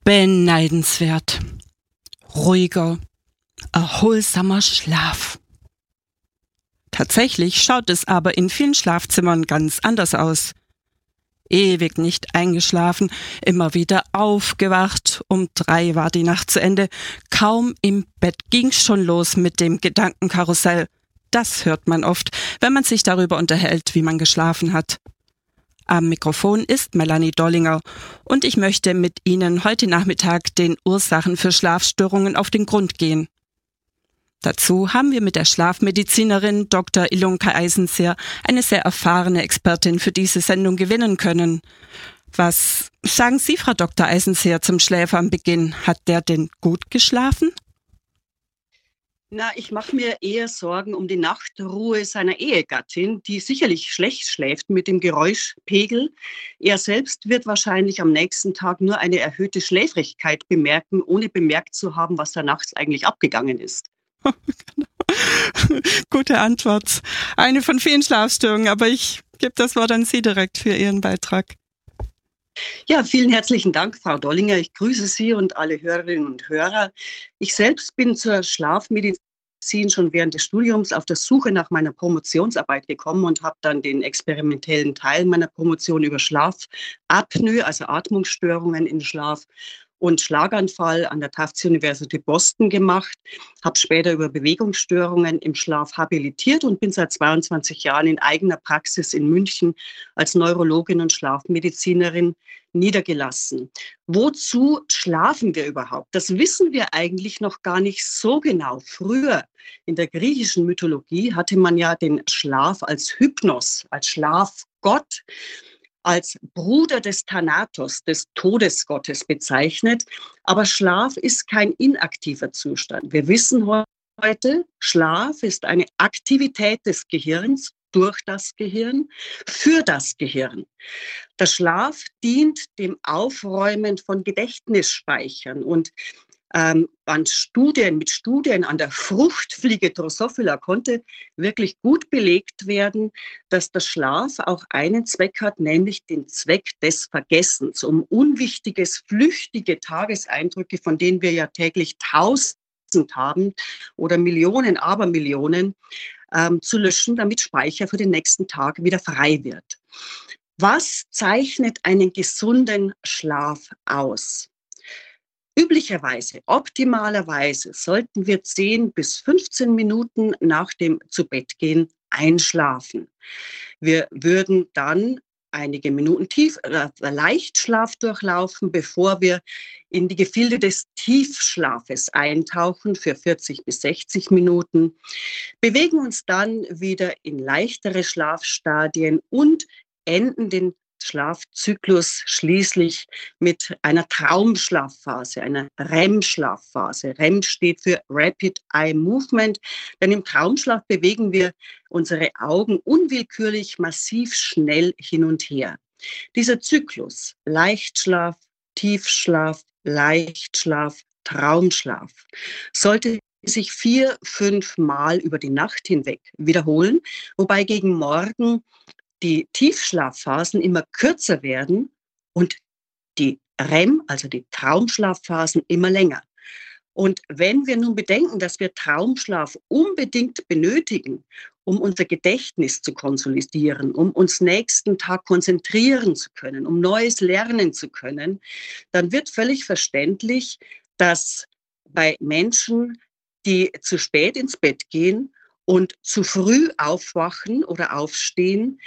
Beneidenswert. Ruhiger, erholsamer Schlaf. Tatsächlich schaut es aber in vielen Schlafzimmern ganz anders aus. Ewig nicht eingeschlafen, immer wieder aufgewacht, um 3 war die Nacht zu Ende. Kaum im Bett ging's schon los mit dem Gedankenkarussell. Das hört man oft, wenn man sich darüber unterhält, wie man geschlafen hat. Am Mikrofon ist Melanie Dollinger und ich möchte mit Ihnen heute Nachmittag den Ursachen für Schlafstörungen auf den Grund gehen. Dazu haben wir mit der Schlafmedizinerin Dr. Ilonka Eisenseer eine sehr erfahrene Expertin für diese Sendung gewinnen können. Was sagen Sie, Frau Dr. Eisenseer, zum Schläfer am Beginn? Hat der denn gut geschlafen? Ich mache mir eher Sorgen um die Nachtruhe seiner Ehegattin, die sicherlich schlecht schläft mit dem Geräuschpegel. Er selbst wird wahrscheinlich am nächsten Tag nur eine erhöhte Schläfrigkeit bemerken, ohne bemerkt zu haben, was da nachts eigentlich abgegangen ist. Gute Antwort. Eine von vielen Schlafstörungen, aber ich gebe das Wort an Sie direkt für Ihren Beitrag. Ja, vielen herzlichen Dank, Frau Dollinger. Ich grüße Sie und alle Hörerinnen und Hörer. Ich selbst bin zur Schlafmedizin schon während des Studiums auf der Suche nach meiner Promotionsarbeit gekommen und habe dann den experimentellen Teil meiner Promotion über Schlafapnoe, also Atmungsstörungen im Schlaf, und Schlaganfall an der Tufts University Boston gemacht, habe später über Bewegungsstörungen im Schlaf habilitiert und bin seit 22 Jahren in eigener Praxis in München als Neurologin und Schlafmedizinerin niedergelassen. Wozu schlafen wir überhaupt? Das wissen wir eigentlich noch gar nicht so genau. Früher in der griechischen Mythologie hatte man ja den Schlaf als Hypnos, als Schlafgott, als Bruder des Thanatos, des Todesgottes bezeichnet. Aber Schlaf ist kein inaktiver Zustand. Wir wissen heute, Schlaf ist eine Aktivität des Gehirns durch das Gehirn, für das Gehirn. Der Schlaf dient dem Aufräumen von Gedächtnisspeichern und mit Studien an der Fruchtfliege Drosophila konnte wirklich gut belegt werden, dass der Schlaf auch einen Zweck hat, nämlich den Zweck des Vergessens, um unwichtiges, flüchtige Tageseindrücke, von denen wir ja täglich 1000 haben oder Millionen, Abermillionen, zu löschen, damit Speicher für den nächsten Tag wieder frei wird. Was zeichnet einen gesunden Schlaf aus? Üblicherweise, optimalerweise sollten wir 10 bis 15 Minuten nach dem Zubettgehen einschlafen. Wir würden dann einige Minuten Leichtschlaf durchlaufen, bevor wir in die Gefilde des Tiefschlafes eintauchen für 40 bis 60 Minuten, bewegen uns dann wieder in leichtere Schlafstadien und enden den Schlafzyklus schließlich mit einer Traumschlafphase, einer REM-Schlafphase. REM steht für Rapid Eye Movement, denn im Traumschlaf bewegen wir unsere Augen unwillkürlich massiv schnell hin und her. Dieser Zyklus, Leichtschlaf, Tiefschlaf, Leichtschlaf, Traumschlaf, sollte sich 4, 5 Mal über die Nacht hinweg wiederholen, wobei gegen Morgen die Tiefschlafphasen immer kürzer werden und die REM, also die Traumschlafphasen, immer länger. Und wenn wir nun bedenken, dass wir Traumschlaf unbedingt benötigen, um unser Gedächtnis zu konsolidieren, um uns nächsten Tag konzentrieren zu können, um Neues lernen zu können, dann wird völlig verständlich, dass bei Menschen, die zu spät ins Bett gehen und zu früh aufwachen oder aufstehen,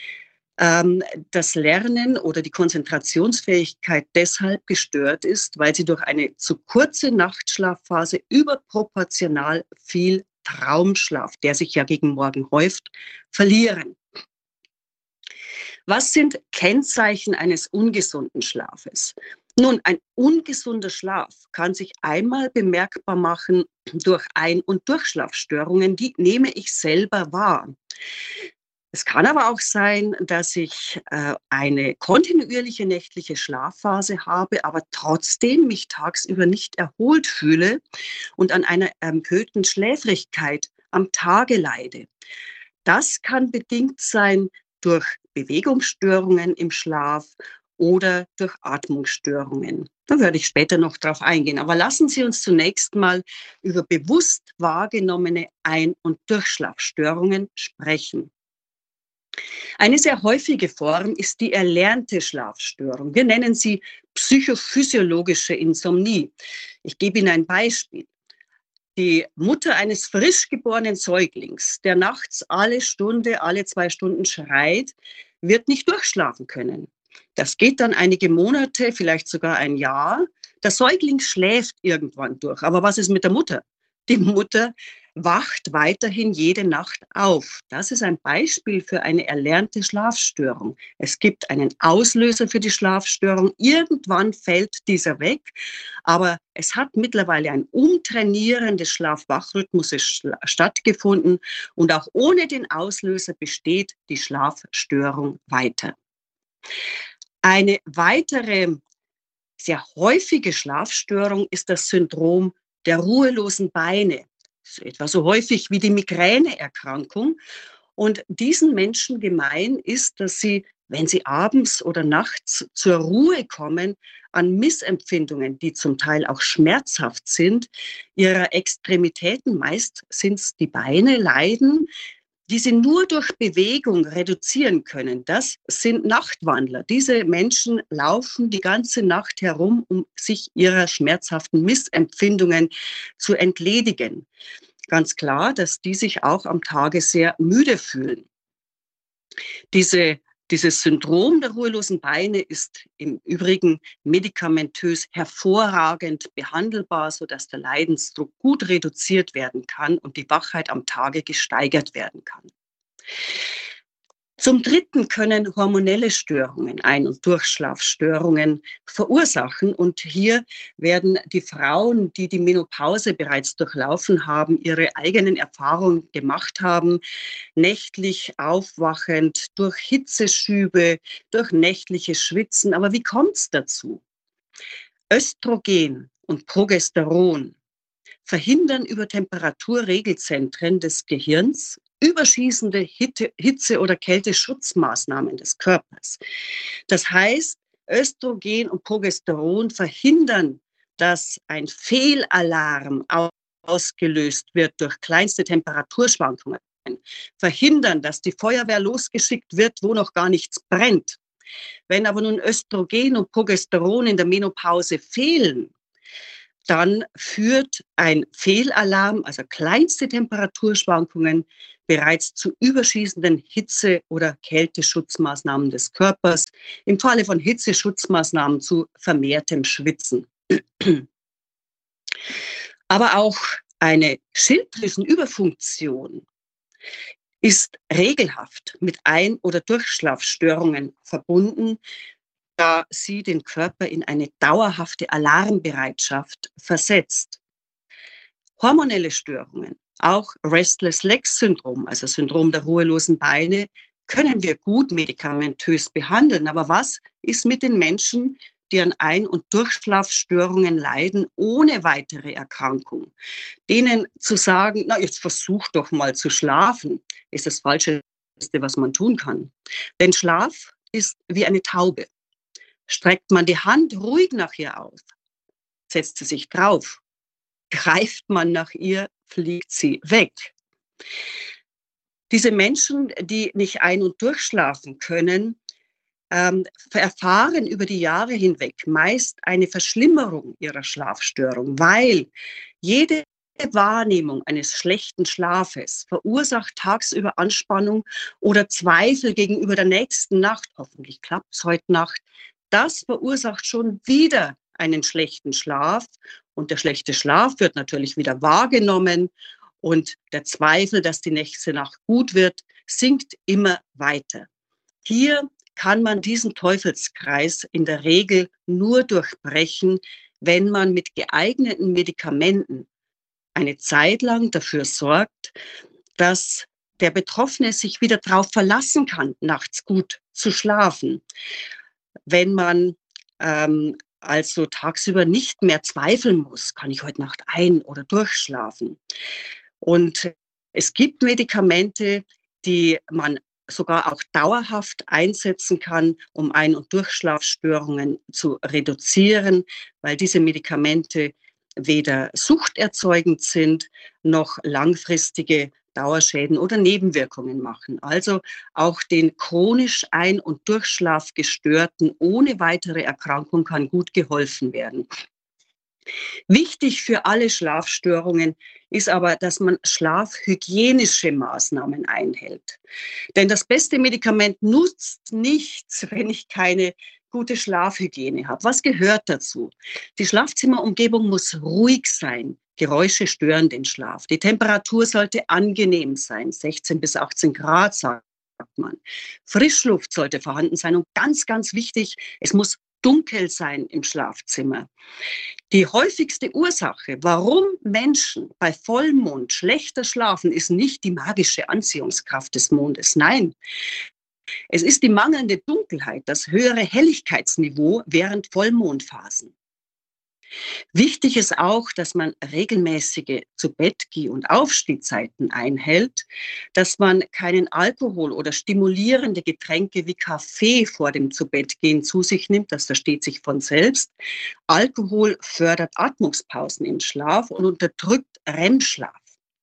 das Lernen oder die Konzentrationsfähigkeit deshalb gestört ist, weil sie durch eine zu kurze Nachtschlafphase überproportional viel Traumschlaf, der sich ja gegen Morgen häuft, verlieren. Was sind Kennzeichen eines ungesunden Schlafes? Nun, ein ungesunder Schlaf kann sich einmal bemerkbar machen durch Ein- und Durchschlafstörungen, die nehme ich selber wahr. Es kann aber auch sein, dass ich eine kontinuierliche nächtliche Schlafphase habe, aber trotzdem mich tagsüber nicht erholt fühle und an einer erhöhten Schläfrigkeit am Tage leide. Das kann bedingt sein durch Bewegungsstörungen im Schlaf oder durch Atmungsstörungen. Da werde ich später noch drauf eingehen. Aber lassen Sie uns zunächst mal über bewusst wahrgenommene Ein- und Durchschlafstörungen sprechen. Eine sehr häufige Form ist die erlernte Schlafstörung. Wir nennen sie psychophysiologische Insomnie. Ich gebe Ihnen ein Beispiel. Die Mutter eines frisch geborenen Säuglings, der nachts alle Stunde, alle 2 Stunden schreit, wird nicht durchschlafen können. Das geht dann einige Monate, vielleicht sogar ein Jahr. Der Säugling schläft irgendwann durch. Aber was ist mit der Mutter? Die Mutter wacht weiterhin jede Nacht auf. Das ist ein Beispiel für eine erlernte Schlafstörung. Es gibt einen Auslöser für die Schlafstörung. Irgendwann fällt dieser weg. Aber es hat mittlerweile ein Umtrainieren des Schlaf-Wach-Rhythmuses stattgefunden. Und auch ohne den Auslöser besteht die Schlafstörung weiter. Eine weitere sehr häufige Schlafstörung ist das Syndrom der ruhelosen Beine. Das ist etwa so häufig wie die Migräneerkrankung. Und diesen Menschen gemein ist, dass sie, wenn sie abends oder nachts zur Ruhe kommen, an Missempfindungen, die zum Teil auch schmerzhaft sind, ihrer Extremitäten, meist sind es die Beine, leiden, die sie nur durch Bewegung reduzieren können. Das sind Nachtwandler. Diese Menschen laufen die ganze Nacht herum, um sich ihrer schmerzhaften Missempfindungen zu entledigen. Ganz klar, dass die sich auch am Tage sehr müde fühlen. Dieses Syndrom der ruhelosen Beine ist im Übrigen medikamentös hervorragend behandelbar, sodass der Leidensdruck gut reduziert werden kann und die Wachheit am Tage gesteigert werden kann. Zum Dritten können hormonelle Störungen, Ein- und Durchschlafstörungen verursachen. Und hier werden die Frauen, die die Menopause bereits durchlaufen haben, ihre eigenen Erfahrungen gemacht haben, nächtlich aufwachend, durch Hitzeschübe, durch nächtliches Schwitzen. Aber wie kommt es dazu? Östrogen und Progesteron verhindern über Temperaturregelzentren des Gehirns überschießende Hitze- oder Kälteschutzmaßnahmen des Körpers. Das heißt, Östrogen und Progesteron verhindern, dass ein Fehlalarm ausgelöst wird durch kleinste Temperaturschwankungen, verhindern, dass die Feuerwehr losgeschickt wird, wo noch gar nichts brennt. Wenn aber nun Östrogen und Progesteron in der Menopause fehlen, dann führt ein Fehlalarm, also kleinste Temperaturschwankungen, bereits zu überschießenden Hitze- oder Kälteschutzmaßnahmen des Körpers, im Falle von Hitzeschutzmaßnahmen zu vermehrtem Schwitzen. Aber auch eine Schilddrüsenüberfunktion ist regelhaft mit Ein- oder Durchschlafstörungen verbunden, da sie den Körper in eine dauerhafte Alarmbereitschaft versetzt. Hormonelle Störungen, auch Restless Legs Syndrom, also Syndrom der ruhelosen Beine, können wir gut medikamentös behandeln. Aber was ist mit den Menschen, die an Ein- und Durchschlafstörungen leiden, ohne weitere Erkrankung? Denen zu sagen, na, jetzt versuch doch mal zu schlafen, ist das Falscheste, was man tun kann. Denn Schlaf ist wie eine Taube. Streckt man die Hand ruhig nach ihr aus, setzt sie sich drauf. Greift man nach ihr, fliegt sie weg. Diese Menschen, die nicht ein- und durchschlafen können, erfahren über die Jahre hinweg meist eine Verschlimmerung ihrer Schlafstörung, weil jede Wahrnehmung eines schlechten Schlafes verursacht tagsüber Anspannung oder Zweifel gegenüber der nächsten Nacht. Hoffentlich klappt es heute Nacht. Das verursacht schon wieder einen schlechten Schlaf und der schlechte Schlaf wird natürlich wieder wahrgenommen und der Zweifel, dass die nächste Nacht gut wird, sinkt immer weiter. Hier kann man diesen Teufelskreis in der Regel nur durchbrechen, wenn man mit geeigneten Medikamenten eine Zeit lang dafür sorgt, dass der Betroffene sich wieder darauf verlassen kann, nachts gut zu schlafen. Wenn man also tagsüber nicht mehr zweifeln muss, kann ich heute Nacht ein- oder durchschlafen. Und es gibt Medikamente, die man sogar auch dauerhaft einsetzen kann, um Ein- und Durchschlafstörungen zu reduzieren, weil diese Medikamente weder suchterzeugend sind, noch langfristige Dauerschäden oder Nebenwirkungen machen. Also auch den chronisch Ein- und Durchschlafgestörten ohne weitere Erkrankung kann gut geholfen werden. Wichtig für alle Schlafstörungen ist aber, dass man schlafhygienische Maßnahmen einhält. Denn das beste Medikament nutzt nichts, wenn ich keine gute Schlafhygiene habe. Was gehört dazu? Die Schlafzimmerumgebung muss ruhig sein. Geräusche stören den Schlaf. Die Temperatur sollte angenehm sein, 16 bis 18 Grad, sagt man. Frischluft sollte vorhanden sein und ganz, ganz wichtig, es muss dunkel sein im Schlafzimmer. Die häufigste Ursache, warum Menschen bei Vollmond schlechter schlafen, ist nicht die magische Anziehungskraft des Mondes. Nein, es ist die mangelnde Dunkelheit, das höhere Helligkeitsniveau während Vollmondphasen. Wichtig ist auch, dass man regelmäßige Zu-Bett-Geh- und Aufstehzeiten einhält, dass man keinen Alkohol oder stimulierende Getränke wie Kaffee vor dem Zu-Bett-Gehen zu sich nimmt. Das versteht sich von selbst. Alkohol fördert Atmungspausen im Schlaf und unterdrückt REM-Schlaf.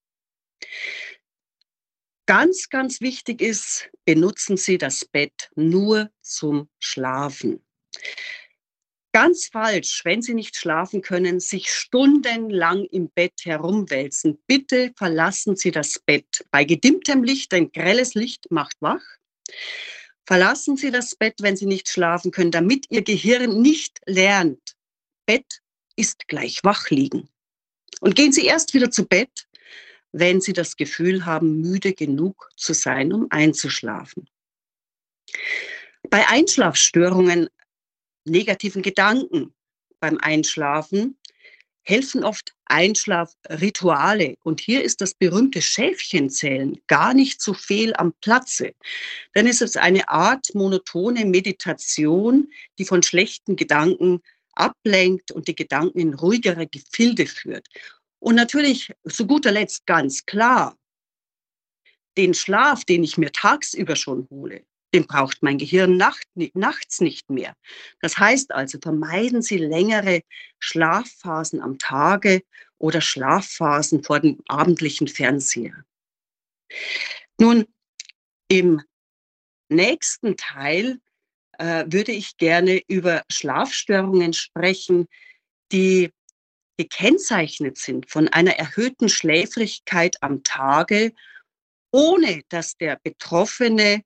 Ganz, ganz wichtig ist, benutzen Sie das Bett nur zum Schlafen. Ganz falsch, wenn Sie nicht schlafen können, sich stundenlang im Bett herumwälzen. Bitte verlassen Sie das Bett. Bei gedimmtem Licht, denn grelles Licht macht wach. Verlassen Sie das Bett, wenn Sie nicht schlafen können, damit Ihr Gehirn nicht lernt. Bett ist gleich wach liegen. Und gehen Sie erst wieder zu Bett, wenn Sie das Gefühl haben, müde genug zu sein, um einzuschlafen. Bei Einschlafstörungen, negativen Gedanken beim Einschlafen helfen oft Einschlafrituale. Und hier ist das berühmte Schäfchenzählen gar nicht so fehl am Platze. Denn es ist eine Art monotone Meditation, die von schlechten Gedanken ablenkt und die Gedanken in ruhigere Gefilde führt. Und natürlich zu guter Letzt ganz klar, den Schlaf, den ich mir tagsüber schon hole, den braucht mein Gehirn nachts nicht mehr. Das heißt also, vermeiden Sie längere Schlafphasen am Tage oder Schlafphasen vor dem abendlichen Fernseher. Nun, im nächsten Teil würde ich gerne über Schlafstörungen sprechen, die gekennzeichnet sind von einer erhöhten Schläfrigkeit am Tage, ohne dass der Betroffene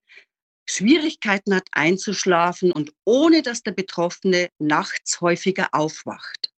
Schwierigkeiten hat einzuschlafen und ohne dass der Betroffene nachts häufiger aufwacht.